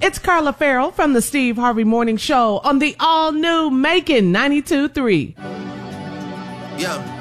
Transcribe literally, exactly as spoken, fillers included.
It's Carla Farrell from the Steve Harvey Morning Show on the all-new Macon ninety-two point three. Yeah.